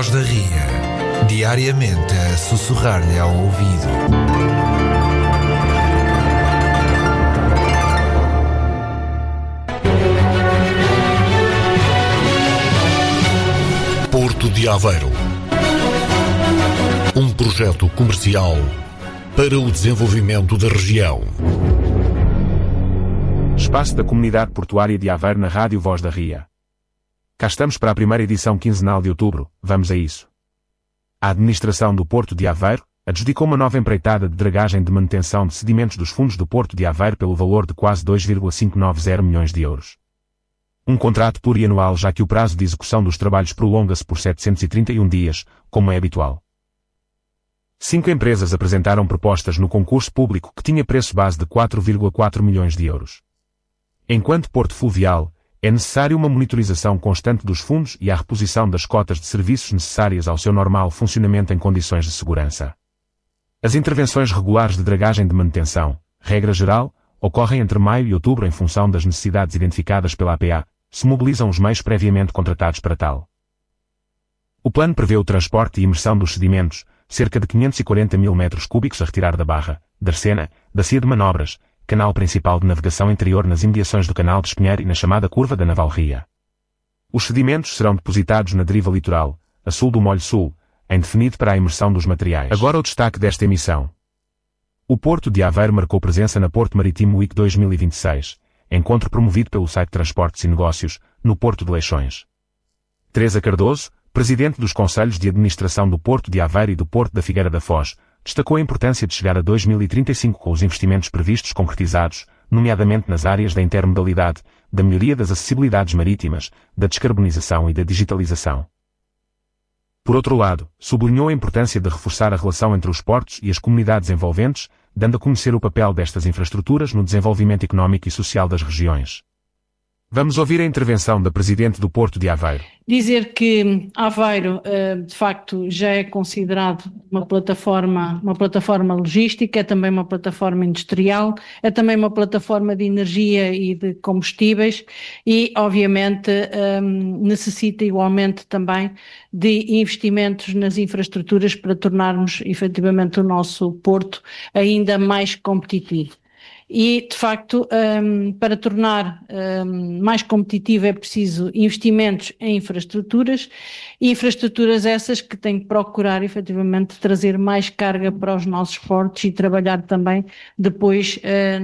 Voz da Ria, diariamente a sussurrar-lhe ao ouvido. Porto de Aveiro. Um projeto comercial para o desenvolvimento da região. Espaço da Comunidade Portuária de Aveiro na Rádio Voz da Ria. Cá estamos para a primeira edição quinzenal de outubro, vamos a isso. A administração do Porto de Aveiro adjudicou uma nova empreitada de dragagem de manutenção de sedimentos dos fundos do Porto de Aveiro pelo valor de quase 2,590 milhões de euros. Um contrato plurianual, já que o prazo de execução dos trabalhos prolonga-se por 731 dias, como é habitual. 5 empresas apresentaram propostas no concurso público que tinha preço base de 4,4 milhões de euros. Enquanto Porto Fluvial, é necessário uma monitorização constante dos fundos e a reposição das cotas de serviços necessárias ao seu normal funcionamento em condições de segurança. As intervenções regulares de dragagem de manutenção, regra geral, ocorrem entre maio e outubro em função das necessidades identificadas pela APA, se mobilizam os meios previamente contratados para tal. O plano prevê o transporte e imersão dos sedimentos, cerca de 540 mil metros cúbicos a retirar da Barra, da Arcena, da Cia de Manobras, canal principal de navegação interior nas imediações do Canal de Espinheiro e na chamada Curva da Naval Ria. Os sedimentos serão depositados na deriva litoral, a sul do Molho Sul, em definido para a imersão dos materiais. Agora o destaque desta emissão. O Porto de Aveiro marcou presença na Porto Marítimo Week 2026, encontro promovido pelo site Transportes e Negócios, no Porto de Leixões. Teresa Cardoso, presidente dos Conselhos de Administração do Porto de Aveiro e do Porto da Figueira da Foz, destacou a importância de chegar a 2035 com os investimentos previstos concretizados, nomeadamente nas áreas da intermodalidade, da melhoria das acessibilidades marítimas, da descarbonização e da digitalização. Por outro lado, sublinhou a importância de reforçar a relação entre os portos e as comunidades envolventes, dando a conhecer o papel destas infraestruturas no desenvolvimento económico e social das regiões. Vamos ouvir a intervenção da Presidente do Porto de Aveiro. Dizer que Aveiro, de facto, já é considerado uma plataforma logística, é também uma plataforma industrial, é também uma plataforma de energia e de combustíveis e, obviamente, necessita igualmente também de investimentos nas infraestruturas para tornarmos, efetivamente, o nosso porto ainda mais competitivo. E, de facto, para tornar mais competitivo é preciso investimentos em infraestruturas essas que têm que procurar, efetivamente, trazer mais carga para os nossos portos e trabalhar também depois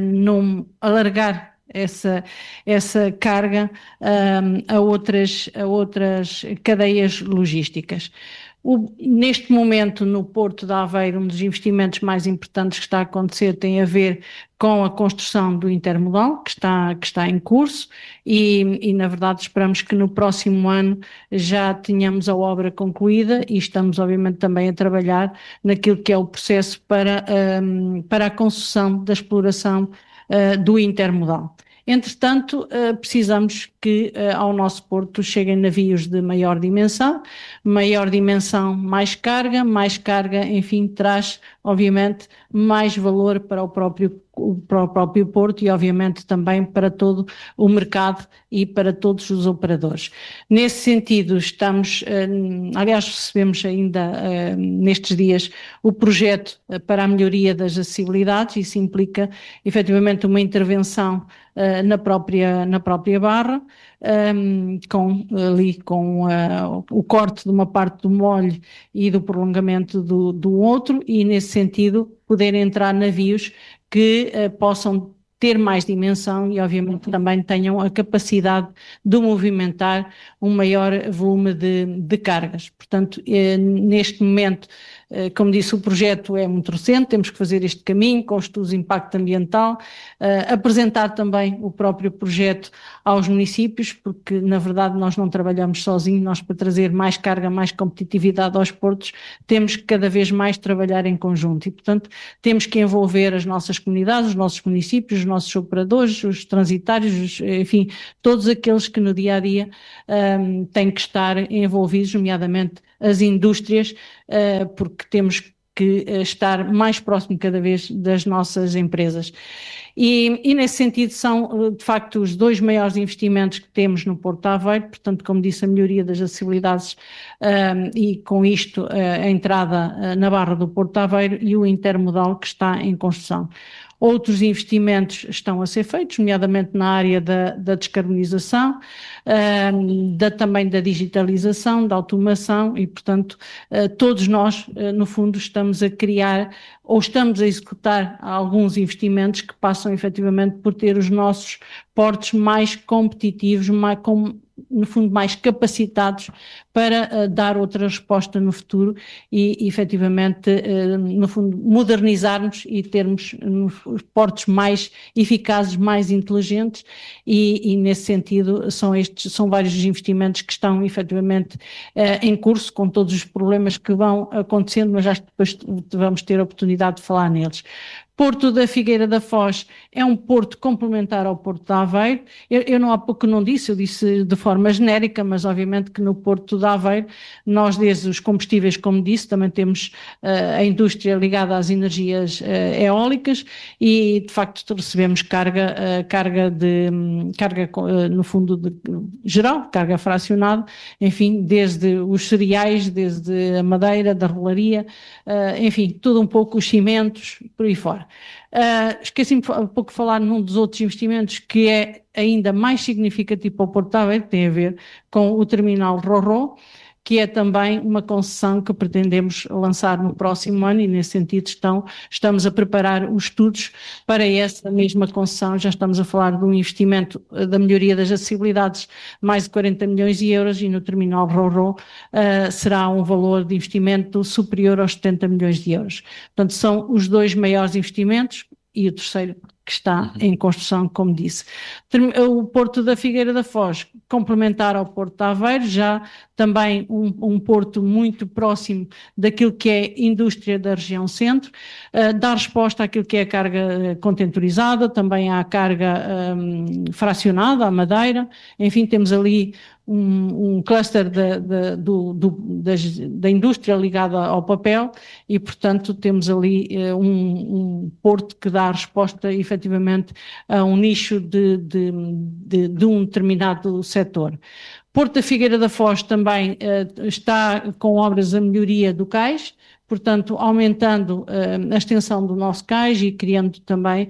alargar essa carga a outras cadeias logísticas. Neste momento, no Porto de Aveiro, um dos investimentos mais importantes que está a acontecer tem a ver com a construção do intermodal, que está em curso e, na verdade, esperamos que no próximo ano já tenhamos a obra concluída e estamos, obviamente, também a trabalhar naquilo que é o processo para a construção da exploração do intermodal. Entretanto, precisamos que ao nosso porto cheguem navios de maior dimensão, mais carga, enfim, traz, obviamente, mais valor para o próprio porto e, obviamente, também para todo o mercado e para todos os operadores. Nesse sentido, aliás, recebemos ainda nestes dias o projeto para a melhoria das acessibilidades. Isso implica, efetivamente, uma intervenção na própria barra, com o corte de uma parte do molho e do prolongamento do outro, e nesse sentido poder entrar navios que possam ter mais dimensão e, obviamente, também tenham a capacidade de movimentar um maior volume de cargas. Portanto, neste momento, como disse, o projeto é muito recente, temos que fazer este caminho com estudos de impacto ambiental, apresentar também o próprio projeto aos municípios, porque, na verdade, nós não trabalhamos sozinhos, nós para trazer mais carga, mais competitividade aos portos, temos que cada vez mais trabalhar em conjunto e, portanto, temos que envolver as nossas comunidades, os nossos municípios, os nossos operadores, os transitários, enfim, todos aqueles que no dia-a-dia têm que estar envolvidos, nomeadamente as indústrias, porque temos que estar mais próximo cada vez das nossas empresas. E nesse sentido são, de facto, os dois maiores investimentos que temos no Porto de Aveiro, portanto, como disse, a melhoria das acessibilidades e com isto a entrada na Barra do Porto de Aveiro e o intermodal que está em construção. Outros investimentos estão a ser feitos, nomeadamente na área da descarbonização, também da digitalização, da automação e, portanto, todos nós, no fundo, estamos a criar ou estamos a executar alguns investimentos que passam efetivamente por ter os nossos portos mais competitivos, no fundo mais capacitados para dar outra resposta no futuro e efetivamente, no fundo, modernizarmos e termos portos mais eficazes, mais inteligentes e nesse sentido são vários os investimentos que estão efetivamente em curso, com todos os problemas que vão acontecendo, mas acho que depois vamos ter a oportunidade de falar neles. Porto da Figueira da Foz é um porto complementar ao Porto de Aveiro. Eu não há pouco não disse, eu disse de forma genérica, mas obviamente que no Porto de Aveiro nós desde os combustíveis, como disse, também temos a indústria ligada às energias eólicas e de facto recebemos carga no fundo geral, carga fracionada, enfim, desde os cereais, desde a madeira, da rolaria, enfim, tudo um pouco os cimentos, por aí fora. Esqueci-me um pouco de falar num dos outros investimentos que é ainda mais significativo para o Porto de Aveiro, que tem a ver com o terminal Ro-Ro, que é também uma concessão que pretendemos lançar no próximo ano e nesse sentido estamos a preparar os estudos para essa mesma concessão. Já estamos a falar de um investimento da melhoria das acessibilidades, mais de 40 milhões de euros e no terminal Ro-Ro será um valor de investimento superior aos 70 milhões de euros. Portanto, são os dois maiores investimentos e o terceiro que está em construção, como disse. O Porto da Figueira da Foz, complementar ao Porto de Aveiro, já também um porto muito próximo daquilo que é indústria da região centro, dá resposta àquilo que é a carga contentorizada, também à carga fracionada, à madeira, enfim, temos ali um cluster da indústria ligada ao papel e, portanto, temos ali um porto que dá resposta efetivamente a um nicho de um determinado setor. Porto da Figueira da Foz também está com obras a melhoria do cais, portanto, aumentando a extensão do nosso cais e criando também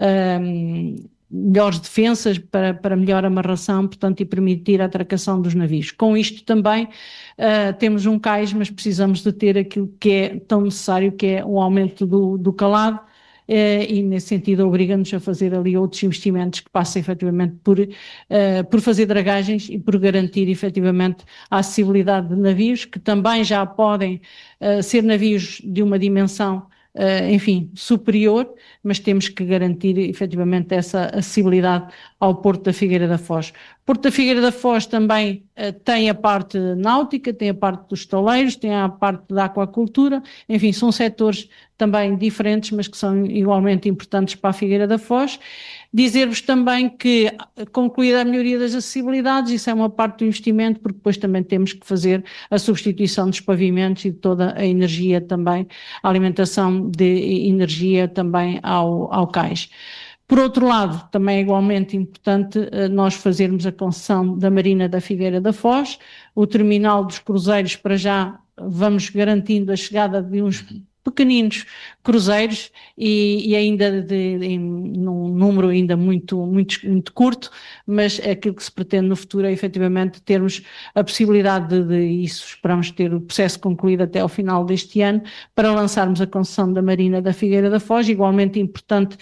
melhores defensas para melhor amarração, portanto, e permitir a atracação dos navios. Com isto também temos um cais, mas precisamos de ter aquilo que é tão necessário, que é o aumento do calado, e nesse sentido obriga-nos a fazer ali outros investimentos que passam efetivamente por fazer dragagens e por garantir efetivamente a acessibilidade de navios, que também já podem ser navios de uma dimensão enfim, superior, mas temos que garantir efetivamente essa acessibilidade ao Porto da Figueira da Foz. Porto da Figueira da Foz também tem a parte náutica, tem a parte dos estaleiros, tem a parte da aquacultura, enfim, são setores também diferentes, mas que são igualmente importantes para a Figueira da Foz. Dizer-vos também que, concluída a melhoria das acessibilidades, isso é uma parte do investimento, porque depois também temos que fazer a substituição dos pavimentos e de toda a energia também, a alimentação de energia também ao cais. Por outro lado, também é igualmente importante nós fazermos a concessão da Marina da Figueira da Foz, o terminal dos cruzeiros, para já vamos garantindo a chegada de uns pequeninos cruzeiros e ainda num número ainda muito curto, mas aquilo que se pretende no futuro é efetivamente termos a possibilidade de isso, esperamos ter o processo concluído até ao final deste ano, para lançarmos a concessão da Marina da Figueira da Foz, igualmente importante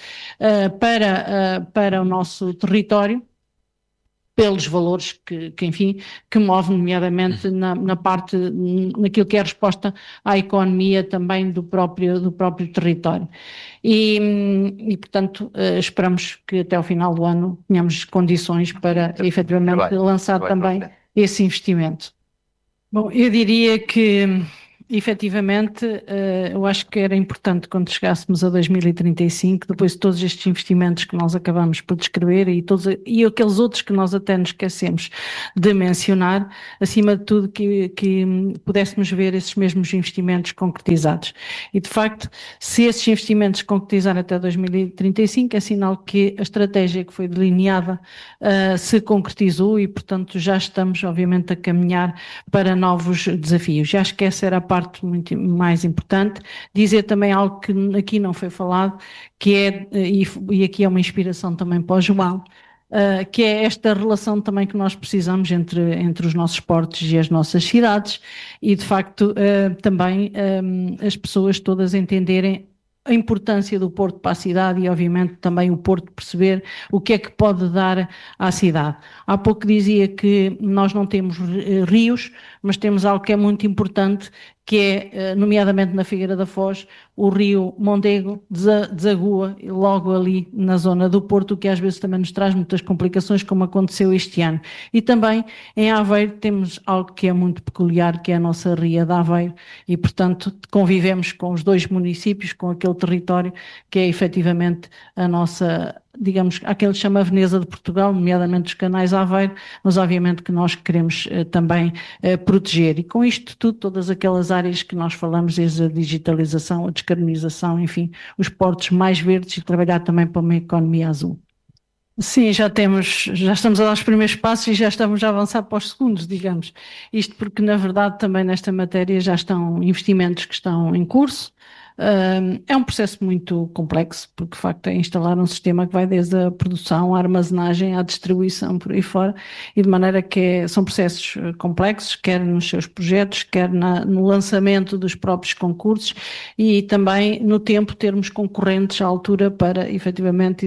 para o nosso território, pelos valores que move, nomeadamente naquilo que é a resposta à economia também do próprio território. E portanto, esperamos que até ao final do ano tenhamos condições para efetivamente lançar também esse investimento. Bom, eu diria que efetivamente, eu acho que era importante quando chegássemos a 2035, depois de todos estes investimentos que nós acabamos por descrever e aqueles outros que nós até nos esquecemos de mencionar, acima de tudo que pudéssemos ver esses mesmos investimentos concretizados. E de facto, se esses investimentos se concretizarem até 2035, é sinal que a estratégia que foi delineada se concretizou e, portanto, já estamos, obviamente, a caminhar para novos desafios. E acho que essa era a parte muito mais importante. Dizer também algo que aqui não foi falado, que é, e aqui é uma inspiração também para o João, que é esta relação também que nós precisamos entre os nossos portos e as nossas cidades e, de facto, também as pessoas todas entenderem a importância do Porto para a cidade e, obviamente, também o Porto perceber o que é que pode dar à cidade. Há pouco dizia que nós não temos rios, mas temos algo que é muito importante, que é, nomeadamente na Figueira da Foz, o rio Mondego desagua logo ali na zona do Porto, o que às vezes também nos traz muitas complicações, como aconteceu este ano. E também em Aveiro temos algo que é muito peculiar, que é a nossa Ria de Aveiro, e portanto convivemos com os dois municípios, com aquele território que é efetivamente a nossa, digamos, aquele que chama a Veneza de Portugal, nomeadamente os canais Aveiro, mas obviamente que nós queremos também proteger. E com isto tudo, todas aquelas áreas que nós falamos, desde a digitalização, a descarbonização, enfim, os portos mais verdes e trabalhar também para uma economia azul. Sim, já estamos a dar os primeiros passos e já estamos a avançar para os segundos, digamos. Isto porque, na verdade, também nesta matéria já estão investimentos que estão em curso. É um processo muito complexo, porque de facto é instalar um sistema que vai desde a produção, a armazenagem, à distribuição, por aí fora, e de maneira que são processos complexos, quer nos seus projetos, quer no lançamento dos próprios concursos e também no tempo termos concorrentes à altura para efetivamente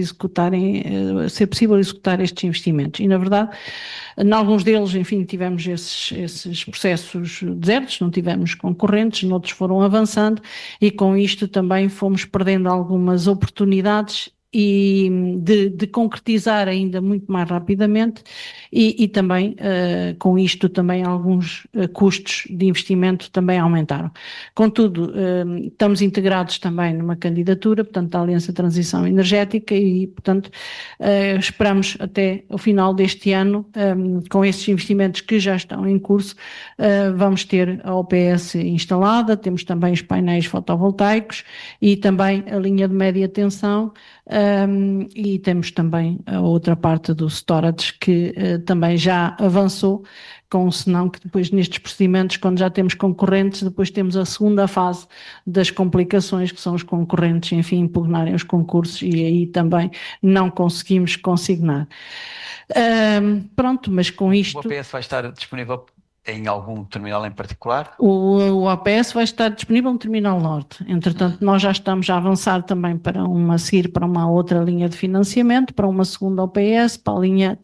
ser possível executar estes investimentos. E na verdade, em alguns deles, enfim, tivemos esses processos desertos, não tivemos concorrentes, noutros foram avançando e com isto também fomos perdendo algumas oportunidades e de concretizar ainda muito mais rapidamente e também com isto também alguns custos de investimento também aumentaram. Contudo, estamos integrados também numa candidatura, portanto, da Aliança de Transição Energética e, portanto, esperamos até o final deste ano, com esses investimentos que já estão em curso, vamos ter a OPS instalada, temos também os painéis fotovoltaicos e também a linha de média tensão. E temos também a outra parte do storage que também já avançou, senão que depois nestes procedimentos, quando já temos concorrentes, depois temos a segunda fase das complicações, que são os concorrentes, enfim, impugnarem os concursos e aí também não conseguimos consignar. Pronto, mas com isto... O OPS vai estar disponível em algum terminal em particular? O OPS vai estar disponível no Terminal Norte. Entretanto, nós já estamos a avançar também seguir para uma outra linha de financiamento, para uma segunda OPS, para a linha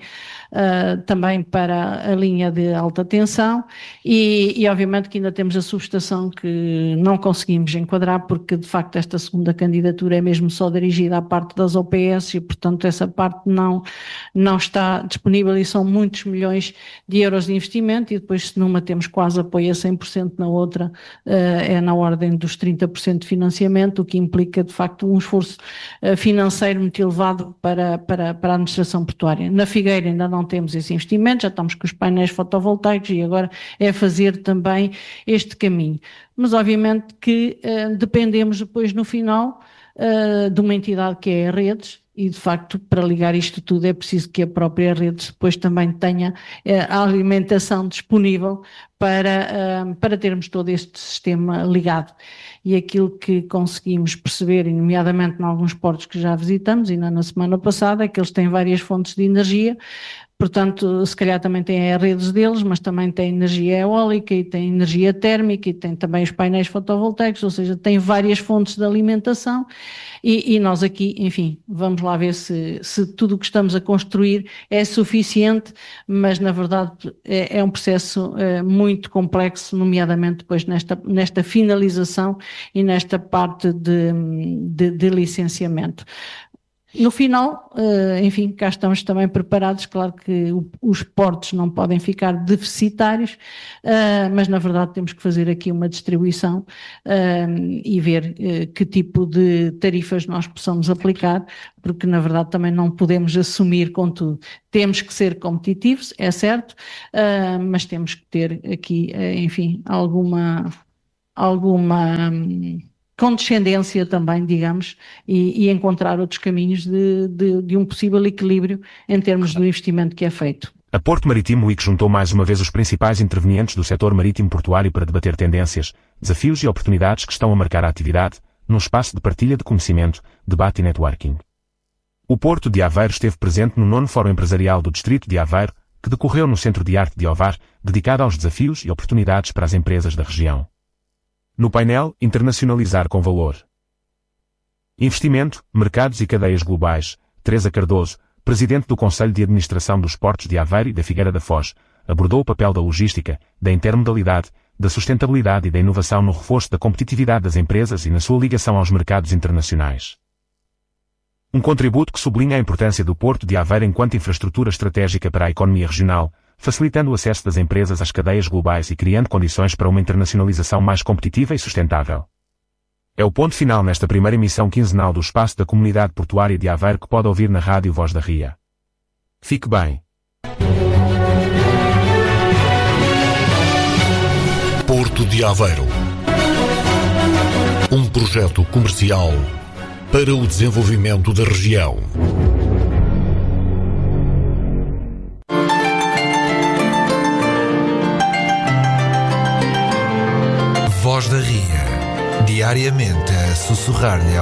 também para a linha de alta tensão e obviamente que ainda temos a subestação que não conseguimos enquadrar porque de facto esta segunda candidatura é mesmo só dirigida à parte das OPS e portanto essa parte não está disponível e são muitos milhões de euros de investimento e depois se numa temos quase apoio a 100%, na outra é na ordem dos 30% de financiamento, o que implica de facto um esforço financeiro muito elevado para a administração portuária. Na Figueira ainda não temos esse investimento, já estamos com os painéis fotovoltaicos e agora é fazer também este caminho. Mas obviamente que dependemos depois no final de uma entidade que é a Redes e de facto para ligar isto tudo é preciso que a própria Redes depois também tenha a alimentação disponível para termos todo este sistema ligado. E aquilo que conseguimos perceber, e nomeadamente em alguns portos que já visitamos, ainda na semana passada, é que eles têm várias fontes de energia. Portanto, se calhar também têm as redes deles, mas também tem energia eólica e tem energia térmica e tem também os painéis fotovoltaicos, ou seja, tem várias fontes de alimentação e nós aqui, enfim, vamos lá ver se tudo o que estamos a construir é suficiente, mas na verdade é um processo muito complexo, nomeadamente depois nesta finalização e nesta parte de licenciamento. No final, enfim, cá estamos também preparados. Claro que os portos não podem ficar deficitários, mas na verdade temos que fazer aqui uma distribuição e ver que tipo de tarifas nós possamos aplicar, porque na verdade também não podemos assumir com tudo. Temos que ser competitivos, é certo, mas temos que ter aqui, enfim, alguma condescendência também, digamos, e encontrar outros caminhos de um possível equilíbrio em termos do investimento que é feito. A Porto Marítimo Week juntou mais uma vez os principais intervenientes do setor marítimo portuário para debater tendências, desafios e oportunidades que estão a marcar a atividade, num espaço de partilha de conhecimento, debate e networking. O Porto de Aveiro esteve presente no 9º Fórum Empresarial do Distrito de Aveiro, que decorreu no Centro de Arte de Ovar, dedicado aos desafios e oportunidades para as empresas da região. No painel, Internacionalizar com Valor. Investimento, Mercados e Cadeias Globais, Teresa Cardoso, Presidente do Conselho de Administração dos Portos de Aveiro e da Figueira da Foz, abordou o papel da logística, da intermodalidade, da sustentabilidade e da inovação no reforço da competitividade das empresas e na sua ligação aos mercados internacionais. Um contributo que sublinha a importância do Porto de Aveiro enquanto infraestrutura estratégica para a economia regional, facilitando o acesso das empresas às cadeias globais e criando condições para uma internacionalização mais competitiva e sustentável. É o ponto final nesta primeira emissão quinzenal do Espaço da Comunidade Portuária de Aveiro que pode ouvir na Rádio Voz da Ria. Fique bem. Porto de Aveiro. Um projeto comercial para o desenvolvimento da região. Voz da Ria, diariamente a sussurrar-lhe